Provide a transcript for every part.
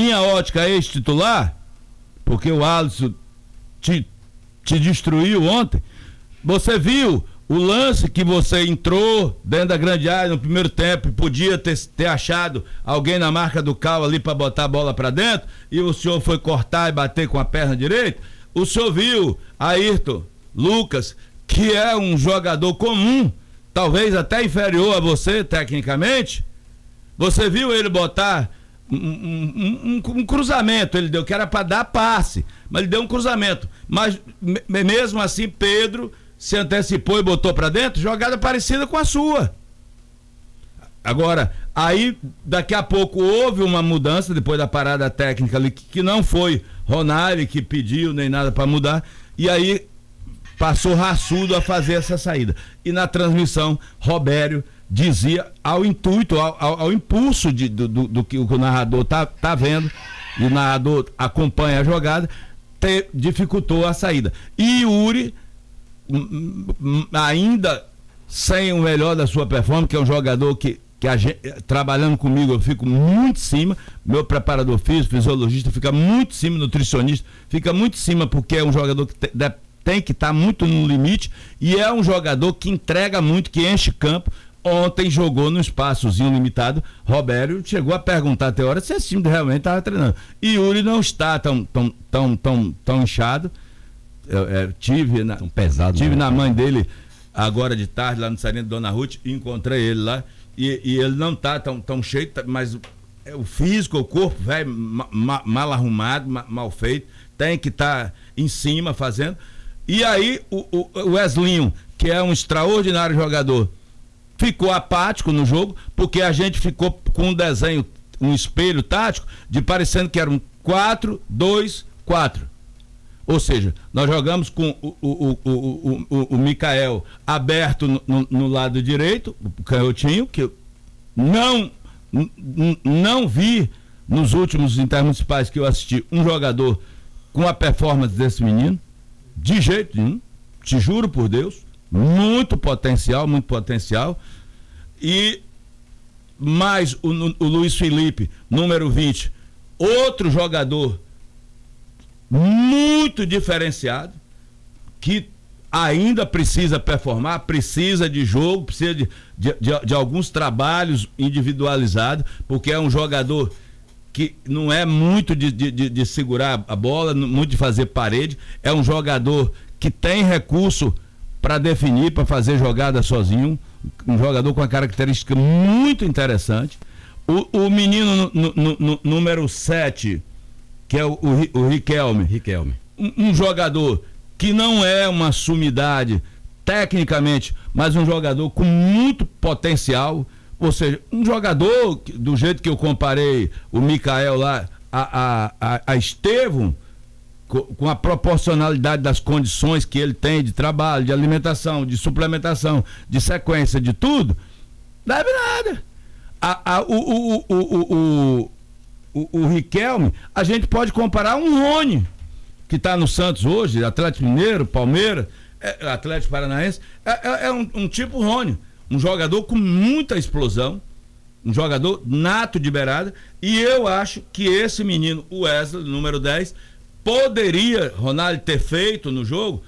minha ótica, ex-titular, porque o Alisson te destruiu ontem. Você viu o lance que você entrou dentro da grande área no primeiro tempo e podia ter achado alguém na marca do Cal ali para botar a bola para dentro e o senhor foi cortar e bater com a perna direita? O senhor viu Ayrton Lucas, que é um jogador comum, talvez até inferior a você tecnicamente? Você viu ele botar um cruzamento, ele deu, que era para dar passe, mas ele deu um cruzamento, mas mesmo assim Pedro se antecipou e botou para dentro, jogada parecida com a sua. Agora, aí daqui a pouco houve uma mudança depois da parada técnica ali, que não foi Ronaldo que pediu nem nada para mudar, e aí passou raçudo a fazer essa saída. E na transmissão, Robério dizia ao intuito, ao impulso do que o narrador tá vendo, e o narrador acompanha a jogada, dificultou a saída. E Yuri, ainda sem o melhor da sua performance, que é um jogador que a gente, trabalhando comigo, eu fico muito em cima, meu preparador físico, fisiologista, fica muito em cima, nutricionista, fica muito em cima, porque é um jogador que tem que estar muito no limite, e é um jogador que entrega muito, que enche campo. Ontem jogou no espaçozinho limitado. Robério chegou a perguntar até hora se esse time realmente estava treinando. E Yuri não está tão inchado. Tão pesado. Tive na mãe dele agora de tarde, lá no Sarinha de Dona Ruth, e encontrei ele lá. E ele não está tão cheio, mas o físico, o corpo, velho, mal arrumado, mal feito, tem que estar em cima fazendo. E aí o Weslinho, que é um extraordinário jogador, ficou apático no jogo, porque a gente ficou com um desenho, um espelho tático, de parecendo que era um 4-2-4. Ou seja, nós jogamos com o Mikael aberto no lado direito, o canhotinho, que eu não vi nos últimos intermunicipais que eu assisti um jogador com a performance desse menino, de jeito nenhum, te juro por Deus. Muito potencial. E mais o Luiz Felipe, número 20, outro jogador muito diferenciado, que ainda precisa performar, precisa de jogo, precisa de alguns trabalhos individualizados, porque é um jogador que não é muito de segurar a bola, muito de fazer parede, é um jogador que tem recurso para definir, para fazer jogada sozinho, um jogador com uma característica muito interessante. O menino número 7, que é o Riquelme. Um jogador que não é uma sumidade tecnicamente, mas um jogador com muito potencial. Ou seja, um jogador, do jeito que eu comparei o Mikael lá a Estevão, com a proporcionalidade das condições que ele tem de trabalho, de alimentação, de suplementação, de sequência, de tudo, não deve nada. O Riquelme, a gente pode comparar um Rony, que está no Santos hoje, Atlético Mineiro, Palmeiras, Atlético Paranaense, é um tipo Rony, um jogador com muita explosão, um jogador nato de beirada, e eu acho que esse menino, o Wesley, número 10, poderia Ronaldo ter feito no jogo,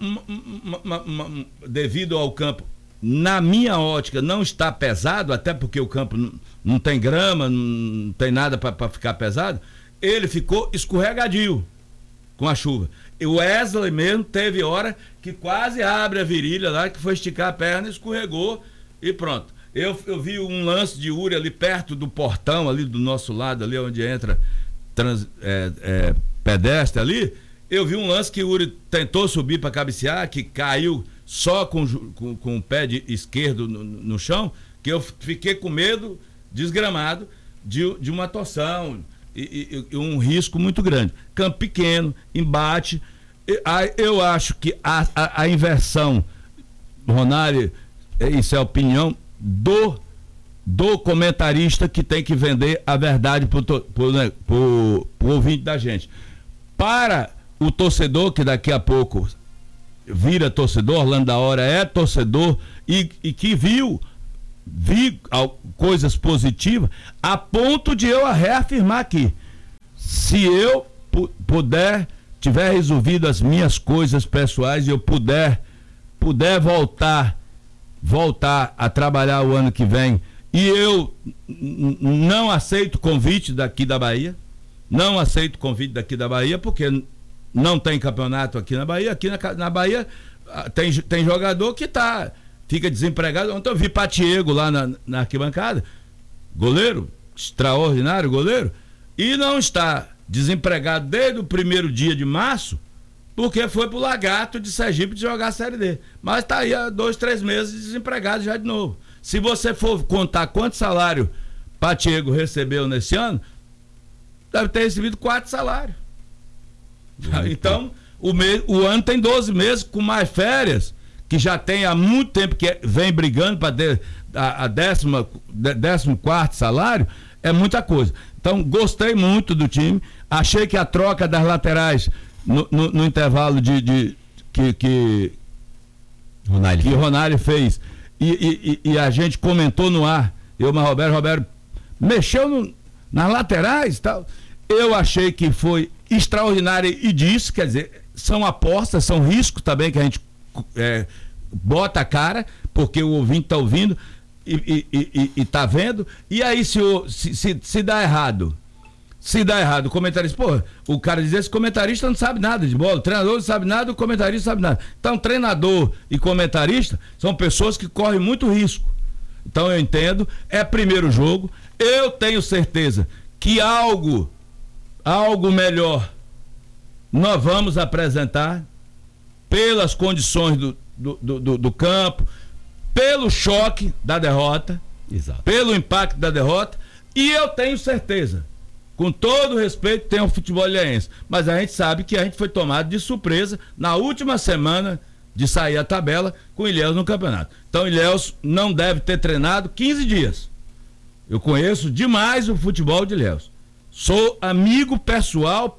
devido ao campo, na minha ótica, não está pesado, até porque o campo não tem grama, não tem nada para ficar pesado. Ele ficou escorregadio com a chuva. E o Wesley mesmo teve hora que quase abre a virilha lá, que foi esticar a perna, escorregou e pronto. Eu vi um lance de Yuri ali perto do portão, ali do nosso lado, ali onde entra pedestre ali. Eu vi um lance que o Yuri tentou subir para cabecear, que caiu só com o pé esquerdo no chão, que eu fiquei com medo, desgramado, de uma torção e um risco muito grande. Campo pequeno, embate. Eu acho que a inversão, Ronaldo, isso é a opinião do comentarista, que tem que vender a verdade pro ouvinte da gente. Para o torcedor, que daqui a pouco vira torcedor, Orlando da Hora é torcedor e que vi coisas positivas, a ponto de eu reafirmar aqui: Se eu puder, tiver resolvido as minhas coisas pessoais e eu puder voltar a trabalhar o ano que vem, e eu não aceito convite daqui da Bahia, porque não tem campeonato aqui na Bahia. Aqui na Bahia tem jogador que fica desempregado. Ontem eu vi Patiego lá na arquibancada, goleiro, extraordinário goleiro, e não está desempregado desde o primeiro dia de março, porque foi pro Lagarto de Sergipe de jogar a Série D. Mas tá aí há 2, 3 meses desempregado já de novo. Se você for contar quanto salário Patiego recebeu nesse ano, deve ter recebido 4 salários. Então, o ano tem 12 meses, com mais férias, que já tem há muito tempo que vem brigando para a 14º salário, é muita coisa. Então, gostei muito do time. Achei que a troca das laterais no intervalo que Ronaldo fez, e a gente comentou no ar, Roberto mexeu nas laterais e tal. Eu achei que foi extraordinário e disse, quer dizer, são apostas, são riscos também que a gente bota a cara, porque o ouvinte está ouvindo e tá vendo. E aí se dá errado, o comentarista, o cara diz, esse comentarista não sabe nada de bola, o treinador não sabe nada, o comentarista não sabe nada. Então, treinador e comentarista são pessoas que correm muito risco. Então, eu entendo, é primeiro jogo, eu tenho certeza que algo melhor nós vamos apresentar pelas condições do campo, pelo choque da derrota, exato, pelo impacto da derrota, e eu tenho certeza, com todo respeito, tem o futebol ilhéense, mas a gente sabe que a gente foi tomado de surpresa na última semana de sair a tabela com o Ilhéus no campeonato. Então, Ilhéus não deve ter treinado 15 dias. Eu conheço demais o futebol de Ilhéus. Sou amigo pessoal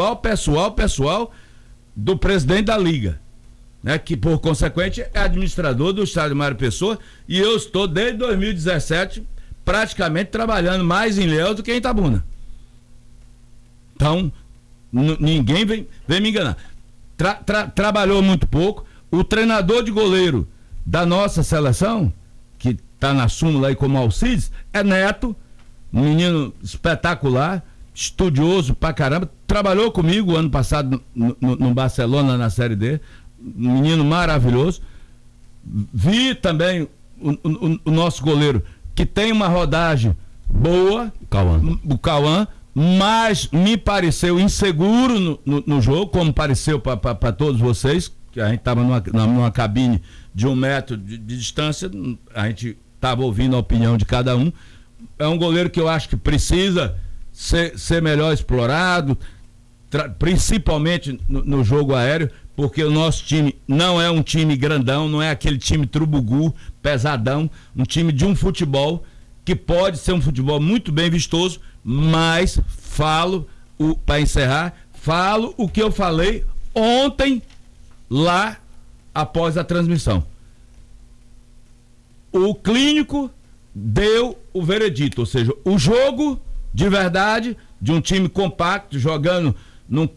do presidente da liga, né, que por consequente é administrador do estádio Mário Pessoa, e eu estou desde 2017 praticamente trabalhando mais em Ilhéus do que em Itabuna. Então, ninguém vem me enganar. Trabalhou muito pouco. O treinador de goleiro da nossa seleção, que está na súmula aí como Alcides, é Neto, um menino espetacular, estudioso pra caramba, trabalhou comigo ano passado no Barcelona na Série D, um menino maravilhoso. Vi também o nosso goleiro, que tem uma rodagem boa, o Cauã, mas me pareceu inseguro no jogo, como pareceu para todos vocês, que a gente estava numa cabine de 1 metro de distância, a gente estava ouvindo a opinião de cada um. É um goleiro que eu acho que precisa ser melhor explorado, principalmente no jogo aéreo, porque o nosso time não é um time grandão, não é aquele time trubugu, pesadão, um time de um futebol que pode ser um futebol muito bem vistoso, mas para encerrar, falo o que eu falei ontem lá após a transmissão. O clínico deu o veredito, ou seja, o jogo de verdade de um time compacto, jogando num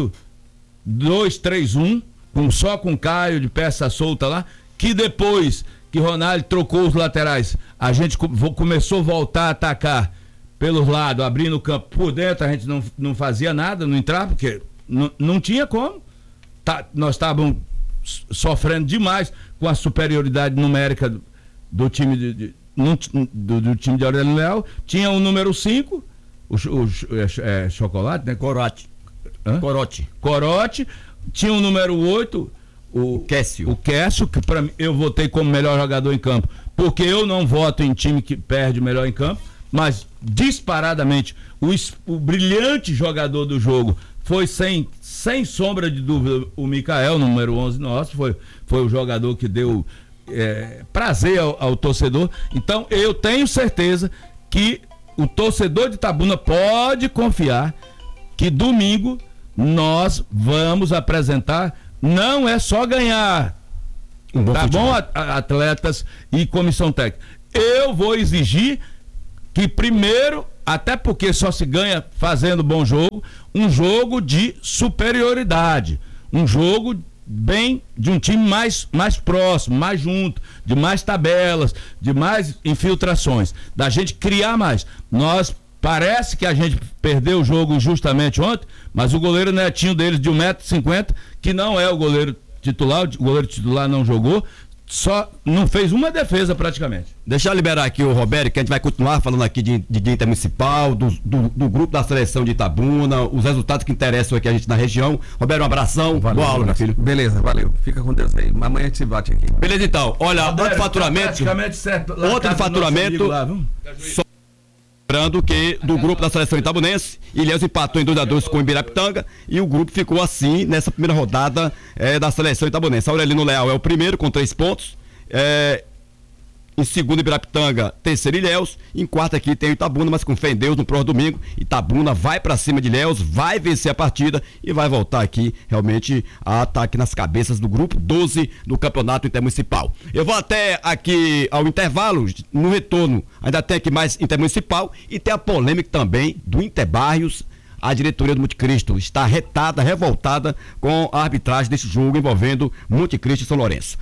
4-2-3-1, só com Caio de peça solta lá, que depois que Ronaldo trocou os laterais, a gente começou a voltar a atacar pelos lados, abrindo o campo por dentro, a gente não fazia nada, não entrava, porque não tinha como. Nós estávamos sofrendo demais com a superioridade numérica do time do time de Aurélio Leal. Tinha o número 5, Chocolate, né? Corote. Tinha o número 8, o Kécio, que para mim eu votei como melhor jogador em campo, porque eu não voto em time que perde melhor em campo, mas disparadamente o brilhante jogador do jogo foi sem sombra de dúvida o Micael, número 11 nosso, foi o jogador que deu prazer ao torcedor. Então eu tenho certeza que o torcedor de Itabuna pode confiar que domingo nós vamos apresentar, não é só ganhar, tá bom, atletas e comissão técnica. Eu vou exigir que primeiro até porque só se ganha fazendo bom jogo, um jogo de superioridade, um jogo bem de um time mais próximo, mais junto, de mais tabelas, de mais infiltrações, da gente criar mais. Parece que a gente perdeu o jogo justamente ontem, mas o goleiro Netinho deles de 1,50 m, que não é o goleiro titular não jogou, só não fez uma defesa praticamente. Deixa eu liberar aqui o Roberto, que a gente vai continuar falando aqui de intermunicipal, do grupo da seleção de Itabuna, os resultados que interessam aqui a gente na região. Roberto, um abração, boa aula, meu filho. Beleza, valeu, fica com Deus aí, amanhã a gente se bate aqui. Beleza, então, olha, Roberto, outro faturamento, praticamente certo. outro faturamento, lembrando que do grupo da seleção itabunense, Ilhéus empatou em 2-2 com o Ibirapitanga e o grupo ficou assim nessa primeira rodada da seleção itabunense. Aurelino Leal é o primeiro com 3 pontos, em segundo Ibirapitanga, terceiro Ilhéus, em quarto aqui tem o Itabuna, mas com fé em Deus no próximo domingo, Itabuna vai pra cima de Ilhéus, vai vencer a partida e vai voltar aqui realmente a estar aqui nas cabeças do grupo 12 do Campeonato Intermunicipal. Eu vou até aqui ao intervalo, no retorno ainda tem aqui mais Intermunicipal e tem a polêmica também do Interbarrios. A diretoria do Montecristo está revoltada com a arbitragem desse jogo envolvendo Montecristo e São Lourenço.